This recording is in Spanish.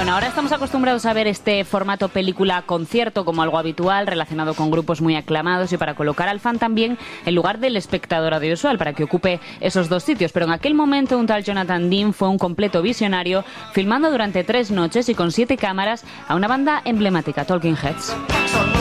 Bueno, ahora estamos acostumbrados a ver este formato película-concierto como algo habitual, relacionado con grupos muy aclamados y para colocar al fan también en lugar del espectador audiovisual, para que ocupe esos dos sitios. Pero en aquel momento un tal Jonathan Dean fue un completo visionario, filmando durante 3 noches y con 7 cámaras a una banda emblemática, Talking Heads.